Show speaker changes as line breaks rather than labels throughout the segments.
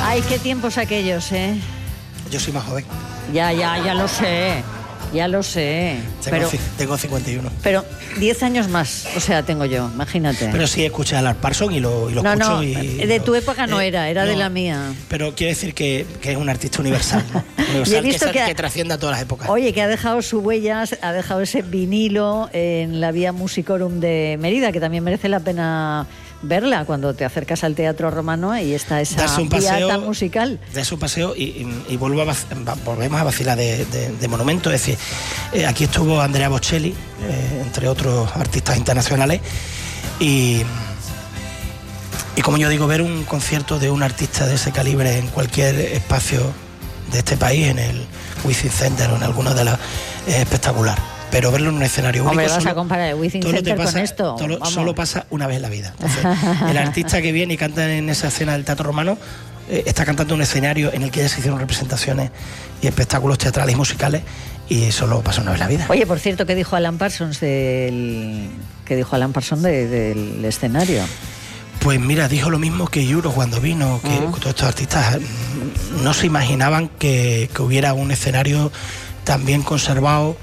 Ay, qué tiempos aquellos, ¿eh?
Yo soy más joven.
Ya lo sé. Ya lo sé.
Tengo 51.
Pero 10 años más, o sea, tengo yo, imagínate.
Pero sí escuché a Alan Parsons y lo escucho.
No,
y
de tu época no era
no,
de la mía.
Pero quiero decir que es un artista universal, ¿no? Universal,
y he visto
que trasciende a todas las épocas.
Oye, que ha dejado su huella, ha dejado ese vinilo en la Vía Musicorum de Mérida, que también merece la pena verla cuando te acercas al Teatro Romano y está esa piata musical.
Das un paseo y volvemos a vacilar de monumento. Es decir, aquí estuvo Andrea Bocelli, entre otros artistas internacionales, y como yo digo, ver un concierto de un artista de ese calibre en cualquier espacio de este país, en el Within Center o en alguna de las, es espectacular. Pero verlo en un escenario único...
Hombre, vas a comparar el Within Center con esto.
Solo pasa una vez en la vida. Entonces, el artista que viene y canta en esa escena del Teatro Romano está cantando un escenario en el que ya se hicieron representaciones y espectáculos teatrales y musicales, y solo pasa una vez en la vida.
Oye, por cierto, ¿qué dijo Alan Parsons del escenario?
Pues mira, dijo lo mismo que Yuro cuando vino, que todos estos artistas no se imaginaban que hubiera un escenario tan bien conservado,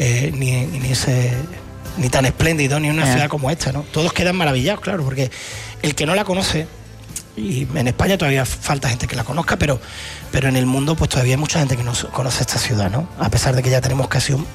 ni tan espléndido, ni una ciudad como esta, ¿no? Todos quedan maravillados, claro, porque el que no la conoce, y en España todavía falta gente que la conozca, pero en el mundo pues todavía hay mucha gente que no conoce esta ciudad, ¿no? A pesar de que ya tenemos casi un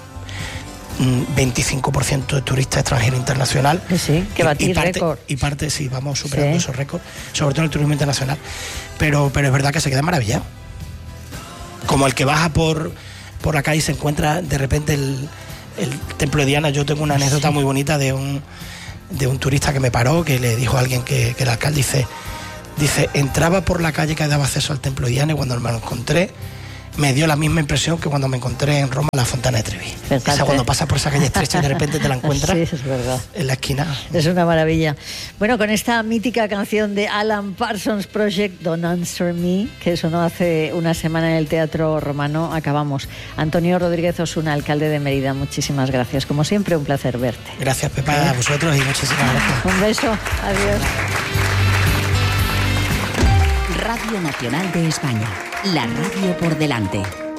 25% de turistas extranjeros internacional.
Sí, que batir récord.
Y parte, sí, vamos superando esos récords, sobre todo en el turismo internacional. Pero es verdad que se queda maravillado. Como el que baja por la calle y se encuentra de repente el templo de Diana. Yo tengo una anécdota muy bonita de un turista que me paró, que le dijo a alguien que el alcalde dice, entraba por la calle que daba acceso al templo de Diana, y cuando me lo encontré me dio la misma impresión que cuando me encontré en Roma la Fontana de Trevi. O sea, cuando pasas por esa calle estrecha y de repente te la encuentras
sí, es verdad,
en la esquina.
Es una maravilla. Bueno, con esta mítica canción de Alan Parsons Project, Don't Answer Me, que sonó hace una semana en el Teatro Romano, acabamos. Antonio Rodríguez Osuna, alcalde de Mérida, muchísimas gracias. Como siempre, un placer verte.
Gracias, Pepa, a vosotros, y muchísimas gracias.
Un beso, adiós.
Radio Nacional de España, la radio por delante.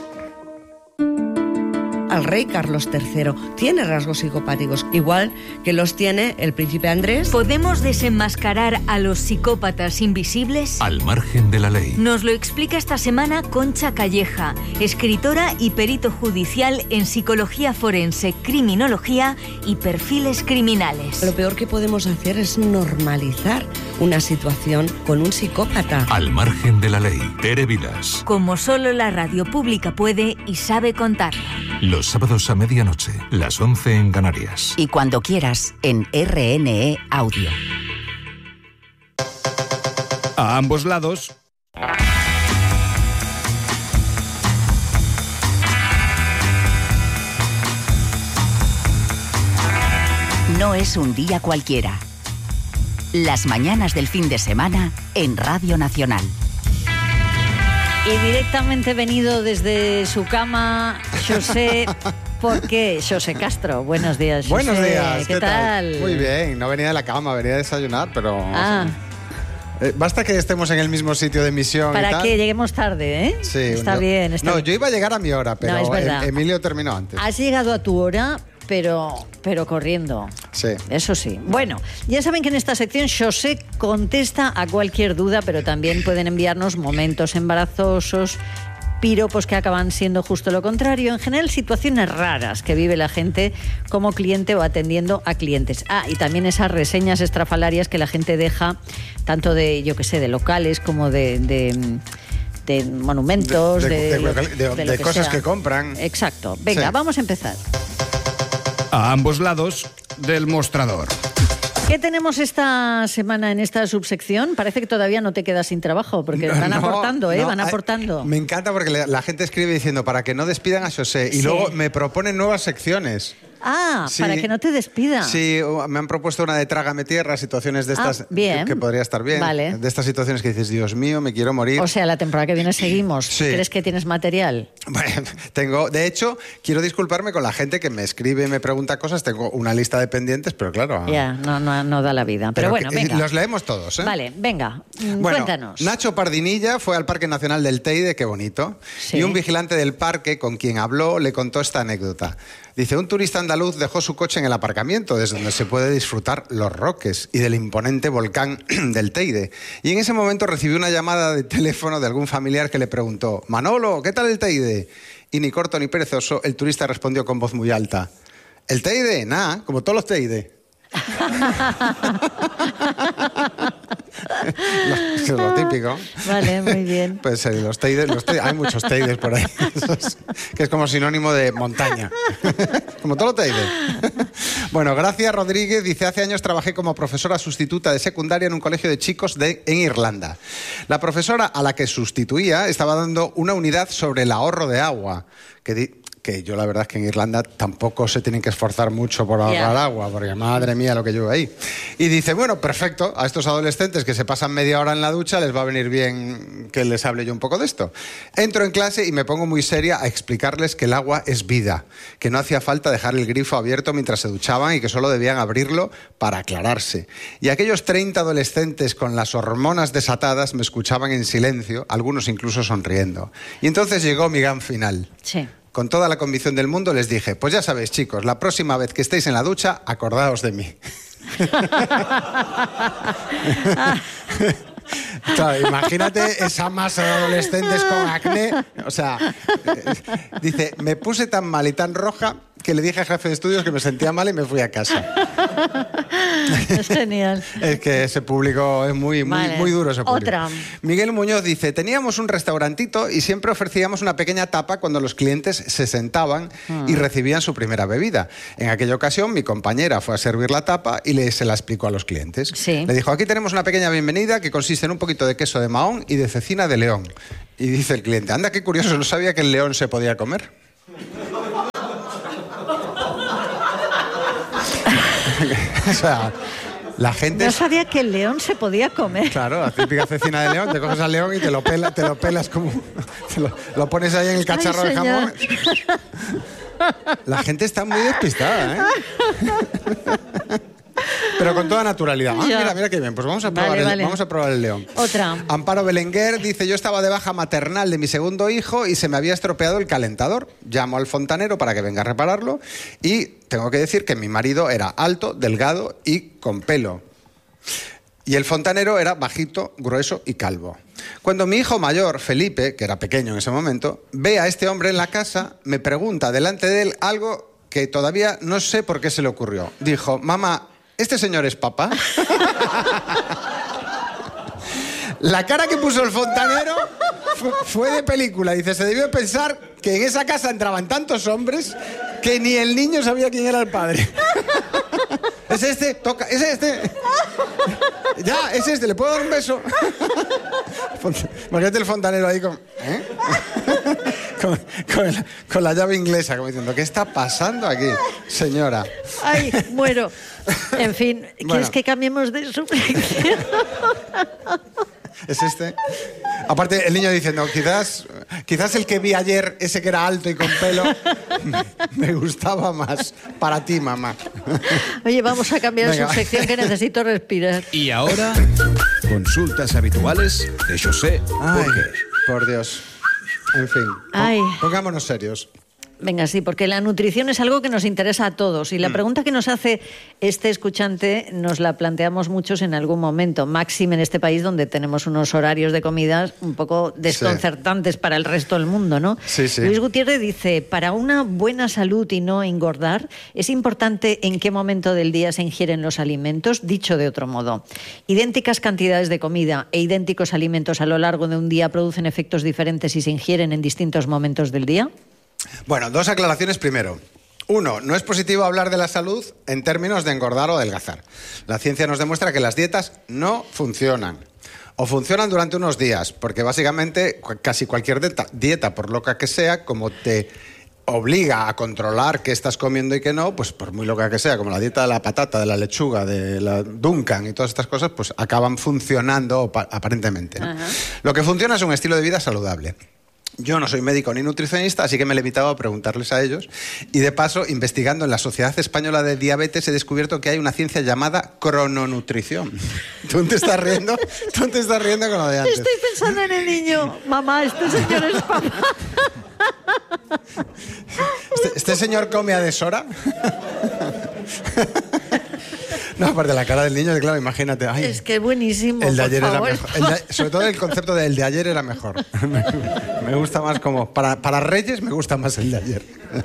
Al rey Carlos III tiene rasgos psicopáticos, igual que los tiene el príncipe Andrés.
¿Podemos desenmascarar a los psicópatas invisibles?
Al margen de la ley.
Nos lo explica esta semana Concha Calleja, escritora y perito judicial en psicología forense, criminología y perfiles criminales.
Lo peor que podemos hacer es normalizar una situación con un psicópata.
Al margen de la ley. Tere Vilas.
Como solo la radio pública puede y sabe contarlo.
Los sábados a medianoche, las 11 en Canarias.
Y cuando quieras, en RNE Audio.
A ambos lados.
No es un día cualquiera. Las mañanas del fin de semana en Radio Nacional.
Y directamente venido desde su cama, José, ¿por qué? José Castro, buenos días, José.
Buenos días,
¿qué tal?
Muy bien, no venía de la cama, venía a desayunar, pero...
Ah.
Basta que estemos en el mismo sitio de emisión.
Para que lleguemos tarde, ¿eh?
Sí.
Está bien.
No, yo iba a llegar a mi hora, pero
no,
Emilio terminó antes.
Has llegado a tu hora, pero corriendo.
Sí.
Eso sí. Bueno, ya saben que en esta sección José contesta a cualquier duda, pero también pueden enviarnos momentos embarazosos, piropos que acaban siendo justo lo contrario, en general situaciones raras que vive la gente como cliente o atendiendo a clientes. Y también esas reseñas estrafalarias que la gente deja, tanto de, yo qué sé, de locales como de monumentos,
de cosas que compran.
Exacto. Venga, Vamos a empezar.
A ambos lados del mostrador.
¿Qué tenemos esta semana en esta subsección? Parece que todavía no te quedas sin trabajo, porque van aportando, van aportando.
Me encanta porque la gente escribe diciendo para que no despidan a José y luego me proponen nuevas secciones.
Ah,
Sí.
para que no te despida.
Sí, me han propuesto una de trágame tierra, situaciones de estas
bien.
que podría estar bien.
Vale.
De estas situaciones que dices, Dios mío, me quiero morir.
O sea, la temporada que viene seguimos.
Sí.
¿Crees que tienes material?
Bueno, de hecho, quiero disculparme con la gente que me escribe y me pregunta cosas. Tengo una lista de pendientes, pero claro.
Ya, no da la vida. Pero bueno, venga.
Los leemos todos, ¿eh?
Vale, venga,
Bueno,
cuéntanos.
Nacho Pardinilla fue al Parque Nacional del Teide, qué bonito,
Sí.
y un vigilante del parque con quien habló le contó esta anécdota. Dice, un turista andaluz dejó su coche en el aparcamiento, desde donde se puede disfrutar los roques y del imponente volcán del Teide. Y en ese momento recibió una llamada de teléfono de algún familiar que le preguntó, Manolo, ¿qué tal el Teide? Y ni corto ni perezoso, el turista respondió con voz muy alta, ¿el Teide? Nada, como todos los Teide. Es lo típico.
Vale, muy bien.
Pues los teides, hay muchos teides por ahí, que es como sinónimo de montaña, como todo lo teide. Bueno, Gracia Rodríguez dice, hace años trabajé como profesora sustituta de secundaria en un colegio de chicos en Irlanda. La profesora a la que sustituía estaba dando una unidad sobre el ahorro de agua, que yo la verdad es que en Irlanda tampoco se tienen que esforzar mucho por ahorrar agua, porque madre mía lo que llevo ahí. Y dice, bueno, perfecto, a estos adolescentes que se pasan media hora en la ducha les va a venir bien que les hable yo un poco de esto. Entro en clase y me pongo muy seria a explicarles que el agua es vida, que no hacía falta dejar el grifo abierto mientras se duchaban y que solo debían abrirlo para aclararse. Y aquellos 30 adolescentes con las hormonas desatadas me escuchaban en silencio, algunos incluso sonriendo. Y entonces llegó mi gran final.
Sí.
Con toda la convicción del mundo les dije, pues ya sabéis, chicos, la próxima vez que estéis en la ducha, acordaos de mí. Claro, imagínate esa masa de adolescentes con acné. O sea, dice, me puse tan mal y tan roja que le dije al jefe de estudios que me sentía mal y me fui a casa.
Es genial.
Es que ese público es muy duro, ese público.
Otra.
Miguel Muñoz dice, teníamos un restaurantito y siempre ofrecíamos una pequeña tapa cuando los clientes se sentaban y recibían su primera bebida. En aquella ocasión mi compañera fue a servir la tapa y se la explicó a los clientes.
Sí.
Le dijo, aquí tenemos una pequeña bienvenida que consiste en un poquito de queso de Mahón y de cecina de león. Y dice el cliente, anda, qué curioso, no sabía que el león se podía comer. O sea, la gente...
No sabía que el león se podía comer.
Claro, la típica cecina de león, te coges al león y te lo pelas como... lo pones ahí en el cacharro de jamón. La gente está muy despistada, ¿eh? Pero con toda naturalidad. Mira qué bien, pues vamos a probar el león.
Otra.
Amparo Belenguer dice, yo estaba de baja maternal de mi segundo hijo y se me había estropeado el calentador. Llamo al fontanero para que venga a repararlo y tengo que decir que mi marido era alto, delgado y con pelo. Y el fontanero era bajito, grueso y calvo. Cuando mi hijo mayor, Felipe, que era pequeño en ese momento, ve a este hombre en la casa, me pregunta delante de él algo que todavía no sé por qué se le ocurrió. Dijo, mamá, ¿este señor es papá? La cara que puso el fontanero fue de película. Dice, se debió pensar que en esa casa entraban tantos hombres que ni el niño sabía quién era el padre. ¿Es este? Toca. ¿Es este? Ya, es este. ¿Le puedo dar un beso? Imagínate el fontanero ahí con... con la llave inglesa, como diciendo, ¿qué está pasando aquí, señora?
Ay, muero. En fin, ¿quieres
Bueno.
que cambiemos de subjección?
¿Es este? Aparte, el niño diciendo, quizás el que vi ayer, ese que era alto y con pelo, me gustaba más. Para ti, mamá.
Oye, vamos a cambiar de
Venga.
subsección que necesito respirar.
Y ahora, consultas habituales de José
Ay,
Burger.
por Dios. En fin,
Ay.
pongámonos serios.
Venga, sí, porque la nutrición es algo que nos interesa a todos. Y la pregunta que nos hace este escuchante nos la planteamos muchos en algún momento, máxime en este país donde tenemos unos horarios de comidas un poco desconcertantes para el resto del mundo, ¿no?
Sí, sí.
Luis Gutiérrez dice, para una buena salud y no engordar, ¿es importante en qué momento del día se ingieren los alimentos? Dicho de otro modo, idénticas cantidades de comida e idénticos alimentos a lo largo de un día producen efectos diferentes si se ingieren en distintos momentos del día.
Bueno, dos aclaraciones primero. Uno, no es positivo hablar de la salud en términos de engordar o adelgazar. La ciencia nos demuestra que las dietas no funcionan. O funcionan durante unos días, porque básicamente casi cualquier dieta, por loca que sea, como te obliga a controlar qué estás comiendo y qué no, pues por muy loca que sea, como la dieta de la patata, de la lechuga, de la Duncan y todas estas cosas, pues acaban funcionando aparentemente, ¿no? Lo que funciona es un estilo de vida saludable. Yo no soy médico ni nutricionista, así que me he limitado a preguntarles a ellos. Y de paso, investigando en la Sociedad Española de Diabetes, he descubierto que hay una ciencia llamada crononutrición. ¿Tú te estás riendo? ¿Tú te estás riendo con lo de antes?
Estoy pensando en el niño. Mamá, este señor es papá.
¿Este señor come a deshora? No, aparte la cara del niño, claro, imagínate. Ay,
es que buenísimo.
El de ayer
por
era
favor.
mejor. Sobre todo el concepto de el de ayer era mejor. Me gusta más como... Para Reyes me gusta más el de ayer.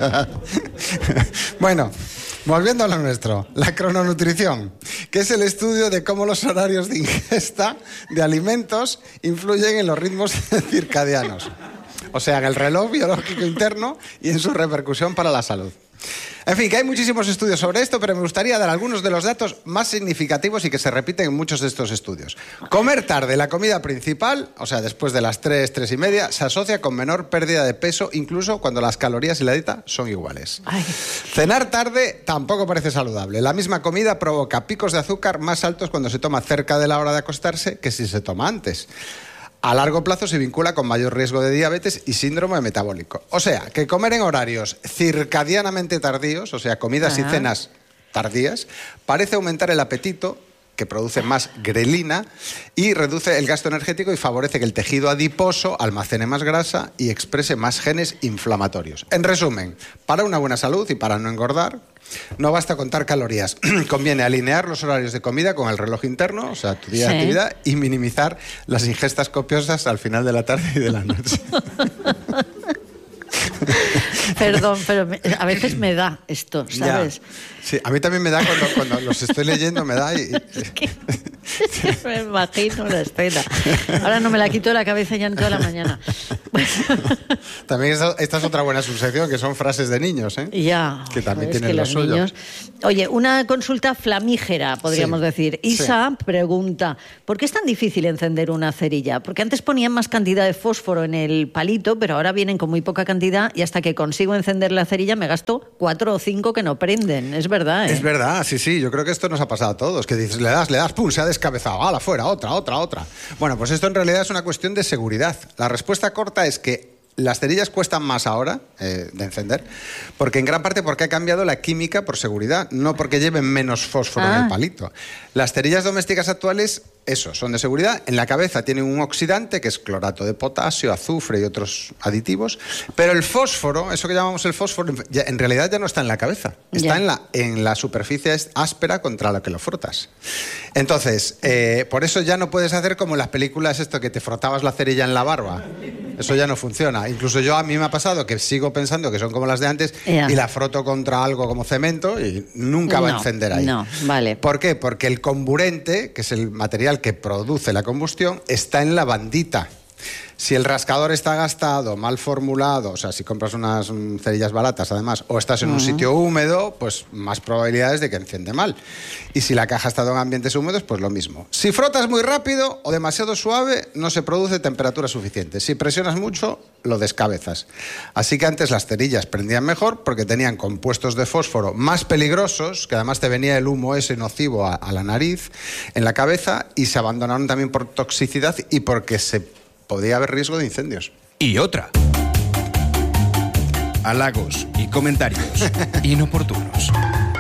Bueno, volviendo a lo nuestro. La crononutrición, que es el estudio de cómo los horarios de ingesta de alimentos influyen en los ritmos circadianos. O sea, en el reloj biológico interno y en su repercusión para la salud. En fin, que hay muchísimos estudios sobre esto, pero me gustaría dar algunos de los datos más significativos y que se repiten en muchos de estos estudios. Comer tarde, la comida principal, o sea, después de las 3, 3 y media, se asocia con menor pérdida de peso, incluso cuando las calorías y la dieta son iguales.
Ay.
Cenar tarde tampoco parece saludable. La misma comida provoca picos de azúcar más altos cuando se toma cerca de la hora de acostarse que si se toma antes. A largo plazo se vincula con mayor riesgo de diabetes y síndrome metabólico. O sea, que comer en horarios circadianamente tardíos, o sea, comidas y cenas tardías, parece aumentar el apetito, que produce más grelina y reduce el gasto energético y favorece que el tejido adiposo almacene más grasa y exprese más genes inflamatorios. En resumen, para una buena salud y para no engordar, no basta contar calorías. Conviene alinear los horarios de comida con el reloj interno, o sea, tu día de actividad, y minimizar las ingestas copiosas al final de la tarde y de la noche.
Perdón, pero a veces me da esto, ¿sabes?
Ya. Sí, a mí también me da cuando los estoy leyendo, me da y...
Me imagino la escena. Ahora no me la quito de la cabeza ya en toda la mañana.
También esta es otra buena subsección, que son frases de niños, ¿eh?
Ya.
Que también tienen
que
lo
los
suyo.
niños... Oye, una consulta flamígera, podríamos
Sí.
decir. Isa pregunta, ¿por qué es tan difícil encender una cerilla? Porque antes ponían más cantidad de fósforo en el palito, pero ahora vienen con muy poca cantidad y hasta que consigo encender la cerilla me gasto 4 o 5 que no prenden. Es verdad, ¿eh?
Es verdad, sí. Yo creo que esto nos ha pasado a todos. Que dices, le das, pum, se ha descabezado. ¡Hala, fuera! Otra. Bueno, pues esto en realidad es una cuestión de seguridad. La respuesta corta es que las cerillas cuestan más ahora de encender, porque en gran parte porque ha cambiado la química por seguridad, no porque lleven menos fósforo en el palito. Las cerillas domésticas actuales, eso, son de seguridad. En la cabeza tienen un oxidante, que es clorato de potasio, azufre y otros aditivos, pero el fósforo, eso que llamamos el fósforo, en realidad ya no está en la cabeza, está en la superficie áspera contra la que lo frotas. Entonces, por eso ya no puedes hacer como en las películas esto que te frotabas la cerilla en la barba. Eso ya no funciona. Incluso a mí me ha pasado que sigo pensando que son como las de antes y la froto contra algo como cemento y nunca va a encender ahí.
No, vale.
¿Por qué? Porque el comburente, que es el material que produce la combustión, está en la bandita. Si el rascador está gastado, mal formulado, o sea, si compras unas cerillas baratas además, o estás en un sitio húmedo, pues más probabilidades de que enciende mal. Y si la caja ha estado en ambientes húmedos, pues lo mismo. Si frotas muy rápido o demasiado suave, no se produce temperatura suficiente. Si presionas mucho, lo descabezas. Así que antes las cerillas prendían mejor porque tenían compuestos de fósforo más peligrosos, que además te venía el humo ese nocivo a la nariz, en la cabeza, y se abandonaron también por toxicidad y porque podía haber riesgo de incendios.
Y otra. Halagos y comentarios inoportunos.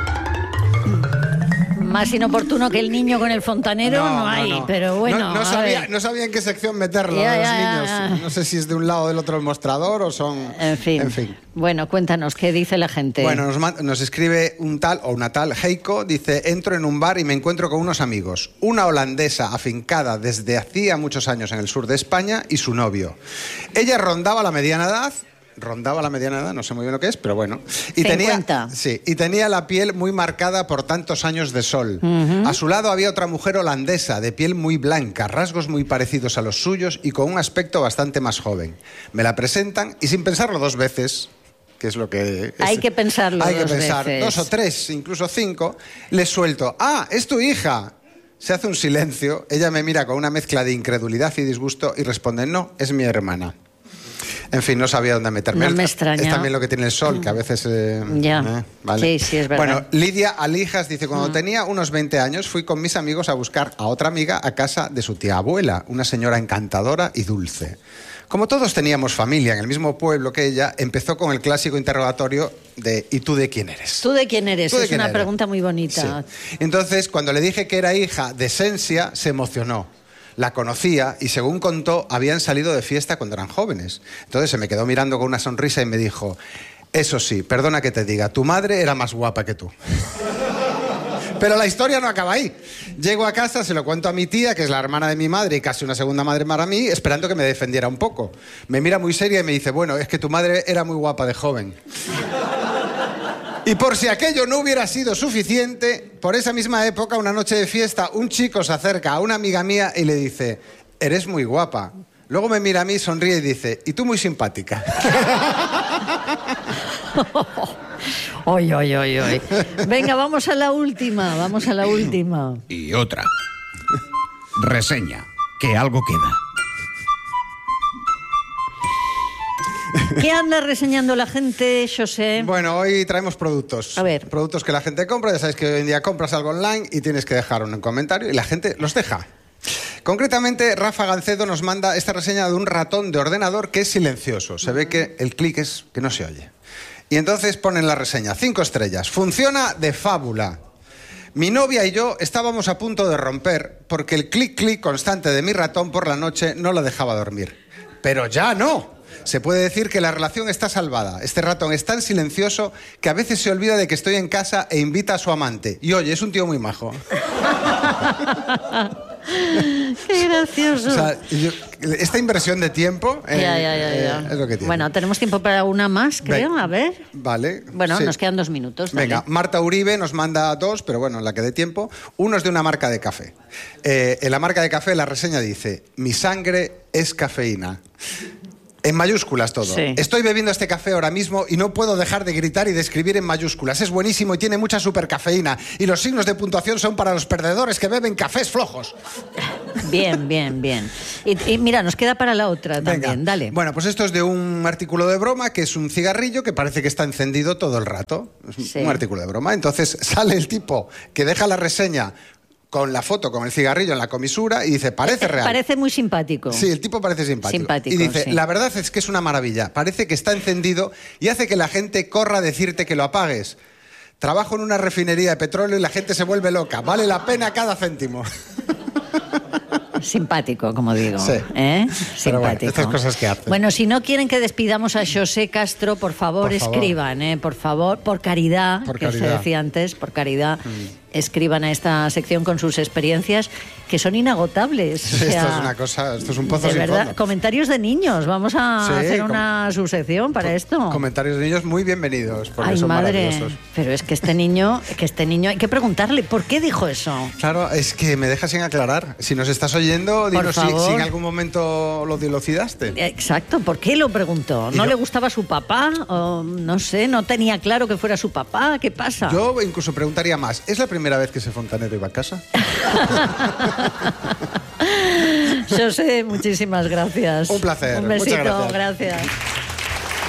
Más inoportuno que el niño con el fontanero no hay, pero bueno.
No sabía en qué sección meterlo los niños. No sé si es de un lado o del otro el mostrador o son...
En fin. Bueno, cuéntanos, ¿qué dice la gente?
Bueno, nos escribe un tal o una tal, Heiko, dice, entro en un bar y me encuentro con unos amigos. Una holandesa afincada desde hacía muchos años en el sur de España y su novio. Ella rondaba la mediana edad, no sé muy bien lo que es, pero bueno. Y
50.
tenía la piel muy marcada por tantos años de sol. A su lado había otra mujer holandesa, de piel muy blanca, rasgos muy parecidos a los suyos y con un aspecto bastante más joven. Me la presentan y sin pensarlo 2 veces, que es lo que...
Hay que pensarlo
Hay que
2
pensar
veces.
2 o 3, incluso 5, les suelto, es tu hija. Se hace un silencio, ella me mira con una mezcla de incredulidad y disgusto y responde, no, es mi hermana. En fin, no sabía dónde meterme.
No me extraña.
Es también lo que tiene el sol, que a veces...
Vale. Sí, es verdad.
Bueno, Lidia Alijas dice, cuando tenía unos 20 años fui con mis amigos a buscar a otra amiga a casa de su tía abuela, una señora encantadora y dulce. Como todos teníamos familia en el mismo pueblo que ella, empezó con el clásico interrogatorio de ¿y tú de quién eres?
¿Tú de quién eres? Es una pregunta muy bonita.
Sí. Entonces, cuando le dije que era hija de Sensia, se emocionó. La conocía y, según contó, habían salido de fiesta cuando eran jóvenes. Entonces se me quedó mirando con una sonrisa y me dijo, eso sí, perdona que te diga, tu madre era más guapa que tú. Pero la historia no acaba ahí. Llego a casa, se lo cuento a mi tía, que es la hermana de mi madre y casi una segunda madre para mí, esperando que me defendiera un poco. Me mira muy seria y me dice, bueno, es que tu madre era muy guapa de joven. Y por si aquello no hubiera sido suficiente, por esa misma época, una noche de fiesta, un chico se acerca a una amiga mía y le dice, eres muy guapa. Luego me mira a mí, sonríe y dice, y tú muy simpática.
Oy. Venga, vamos a la última.
Y otra. Reseña, que algo queda.
¿Qué anda reseñando la gente, José?
Bueno, hoy traemos productos.
A ver.
Productos que la gente compra. Ya sabéis que hoy en día compras algo online y tienes que dejar un comentario y la gente los deja. Concretamente, Rafa Gancedo nos manda esta reseña de un ratón de ordenador que es silencioso. Se ve que el clic es que no se oye. Y entonces ponen la reseña, 5 estrellas. Funciona de fábula. Mi novia y yo estábamos a punto de romper porque el clic-clic constante de mi ratón por la noche no la dejaba dormir. Pero ya no. Se puede decir que la relación está salvada. Este ratón es tan silencioso que a veces se olvida de que estoy en casa e invita a su amante. Y oye, es un tío muy majo.
Qué gracioso.
O sea, esta inversión de tiempo
ya.
Es lo que tiene.
Bueno, tenemos tiempo para una más, creo. A ver.
Vale.
Bueno,
sí.
Nos quedan 2 minutos. Dale.
Venga, Marta Uribe nos manda 2, pero bueno, en la que dé tiempo. Uno es de una marca de café. En la marca de café la reseña dice, mi sangre es cafeína. En mayúsculas todo.
Sí.
Estoy bebiendo este café ahora mismo y no puedo dejar de gritar y de escribir en mayúsculas. Es buenísimo y tiene mucha supercafeína. Y los signos de puntuación son para los perdedores que beben cafés flojos.
Bien. Y mira, nos queda para la otra también.
Venga.
Dale.
Bueno, pues esto es de un artículo de broma, que es un cigarrillo que parece que está encendido todo el rato. Es un artículo de broma. Entonces sale el tipo que deja la reseña con la foto, con el cigarrillo en la comisura y dice, parece real.
Parece muy simpático.
Sí, el tipo parece simpático. Y dice,
sí.
La verdad es que es una maravilla. Parece que está encendido y hace que la gente corra a decirte que lo apagues. Trabajo en una refinería de petróleo y la gente se vuelve loca. Vale la pena cada céntimo.
Simpático, como digo.
Sí.
Simpático.
Bueno, estas cosas que hacen.
Bueno, si no quieren que despidamos a José Castro, por favor, escriban, por favor, por caridad, se decía antes, por caridad, escriban a esta sección con sus experiencias que son inagotables.
Sí, o sea, esto es una cosa, esto es un pozo
de
sin
verdad,
fondo.
Comentarios de niños, vamos a hacer una subsección para esto.
Comentarios de niños muy bienvenidos, porque son
madre,
maravillosos.
pero es que este niño hay que preguntarle, ¿por qué dijo eso?
Claro, es que me deja sin aclarar. Si nos estás oyendo, dinos si en algún momento lo dilucidaste.
Exacto, ¿por qué lo preguntó? ¿No le gustaba su papá? O, no sé, ¿no tenía claro que fuera su papá? ¿Qué pasa?
Yo incluso preguntaría más, ¿es la primera vez que ese fontanero iba a casa?
José, muchísimas gracias.
Un placer.
Un besito,
muchas gracias.
Gracias.